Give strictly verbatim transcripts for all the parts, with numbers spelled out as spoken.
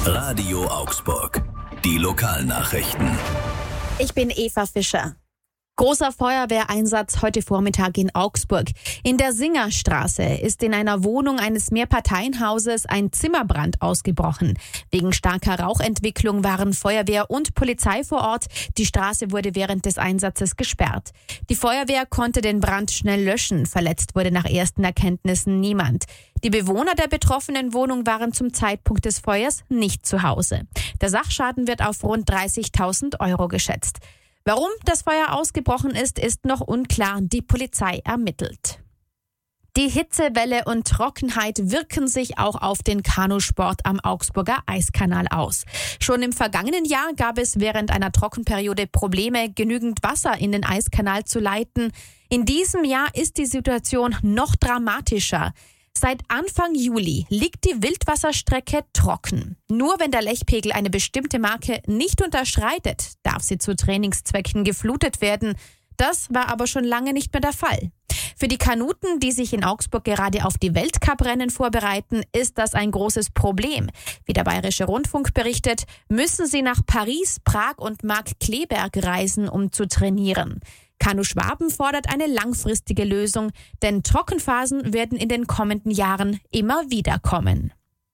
Radio Augsburg. Die Lokalnachrichten. Ich bin Eva Fischer. Großer Feuerwehreinsatz heute Vormittag in Augsburg. In der Singerstraße ist in einer Wohnung eines Mehrparteienhauses ein Zimmerbrand ausgebrochen. Wegen starker Rauchentwicklung waren Feuerwehr und Polizei vor Ort. Die Straße wurde während des Einsatzes gesperrt. Die Feuerwehr konnte den Brand schnell löschen. Verletzt wurde nach ersten Erkenntnissen niemand. Die Bewohner der betroffenen Wohnung waren zum Zeitpunkt des Feuers nicht zu Hause. Der Sachschaden wird auf rund dreißigtausend Euro geschätzt. Warum das Feuer ausgebrochen ist, ist noch unklar. Die Polizei ermittelt. Die Hitzewelle und Trockenheit wirken sich auch auf den Kanusport am Augsburger Eiskanal aus. Schon im vergangenen Jahr gab es während einer Trockenperiode Probleme, genügend Wasser in den Eiskanal zu leiten. In diesem Jahr ist die Situation noch dramatischer. Seit Anfang Juli liegt die Wildwasserstrecke trocken. Nur wenn der Lechpegel eine bestimmte Marke nicht unterschreitet, darf sie zu Trainingszwecken geflutet werden. Das war aber schon lange nicht mehr der Fall. Für die Kanuten, die sich in Augsburg gerade auf die Weltcuprennen vorbereiten, ist das ein großes Problem. Wie der Bayerische Rundfunk berichtet, müssen sie nach Paris, Prag und Markkleeberg reisen, um zu trainieren. Kanu Schwaben fordert eine langfristige Lösung, denn Trockenphasen werden in den kommenden Jahren immer wieder kommen.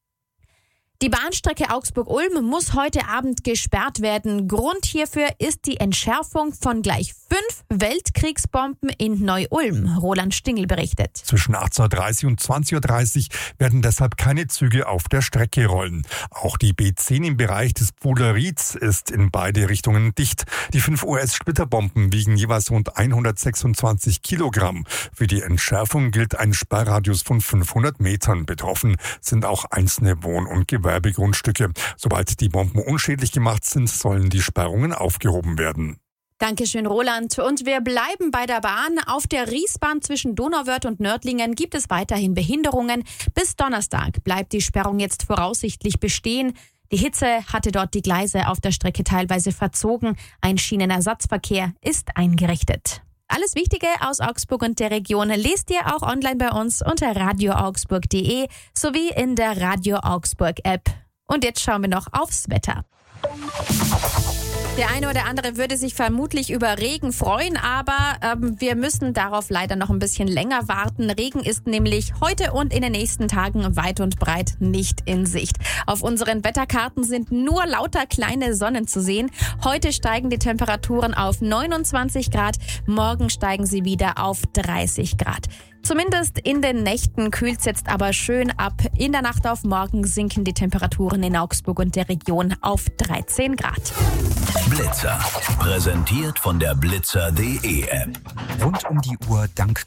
Die Bahnstrecke Augsburg-Ulm muss heute Abend gesperrt werden. Grund hierfür ist die Entschärfung von gleich fünf Weltkriegsbomben in Neu-Ulm. Roland Stingl berichtet. Zwischen achtzehn Uhr dreißig und zwanzig Uhr dreißig werden deshalb keine Züge auf der Strecke rollen. Auch die B zehn im Bereich des Buhlerieds ist in beide Richtungen dicht. Die fünf U S-Splitterbomben wiegen jeweils rund hundertsechsundzwanzig Kilogramm. Für die Entschärfung gilt ein Sperrradius von fünfhundert Metern. Betroffen sind auch einzelne Wohn- und Gewerbegrundstücke. Sobald die Bomben unschädlich gemacht sind, sollen die Sperrungen aufgehoben werden. Dankeschön, Roland. Und wir bleiben bei der Bahn. Auf der Riesbahn zwischen Donauwörth und Nördlingen gibt es weiterhin Behinderungen. Bis Donnerstag bleibt die Sperrung jetzt voraussichtlich bestehen. Die Hitze hatte dort die Gleise auf der Strecke teilweise verzogen. Ein Schienenersatzverkehr ist eingerichtet. Alles Wichtige aus Augsburg und der Region lest ihr auch online bei uns unter radio augsburg punkt de sowie in der Radio Augsburg App. Und jetzt schauen wir noch aufs Wetter. Der eine oder andere würde sich vermutlich über Regen freuen, aber ähm, wir müssen darauf leider noch ein bisschen länger warten. Regen ist nämlich heute und in den nächsten Tagen weit und breit nicht in Sicht. Auf unseren Wetterkarten sind nur lauter kleine Sonnen zu sehen. Heute steigen die Temperaturen auf neunundzwanzig Grad, morgen steigen sie wieder auf dreißig Grad. Zumindest in den Nächten kühlt es jetzt aber schön ab. In der Nacht auf morgen sinken die Temperaturen in Augsburg und der Region auf dreizehn Grad. Blitzer. Präsentiert von der blitzer punkt de App. Rund um die Uhr dank